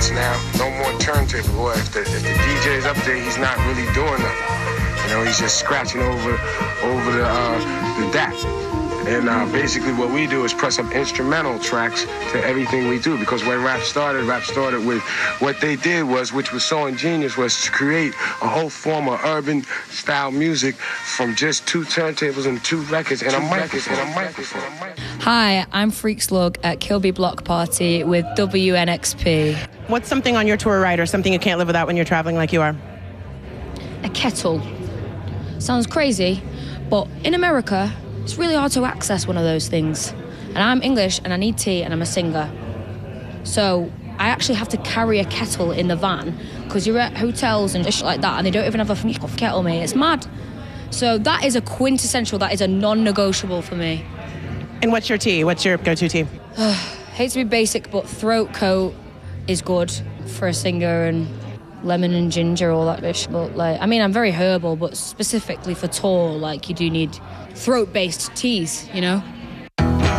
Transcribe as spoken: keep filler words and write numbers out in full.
records now. No more turntable. Boy, if the, if the D J's up there, he's not really doing nothing. You know, he's just scratching over over the uh, the D A C. And uh, basically what we do is press up instrumental tracks to everything we do. Because when rap started, rap started with what they did was, which was so ingenious, was to create a whole form of urban style music from just two turntables and two records and a microphone. And a microphone. Hi, I'm Freak Slug at Kilby Block Party with W N X P. What's something on your tour ride or something you can't live without when you're traveling like you are? A kettle. Sounds crazy, but in America, it's really hard to access one of those things. And I'm English and I need tea and I'm a singer. So I actually have to carry a kettle in the van because you're at hotels and shit like that and they don't even have a kettle, mate. It's mad. So that is a quintessential, that is a non-negotiable for me. And what's your tea? What's your go-to tea? Hate to be basic, but throat coat is good for a singer, and lemon and ginger, all that bitch. But like, I mean, I'm very herbal, but specifically for tour, like you do need throat-based teas, you know?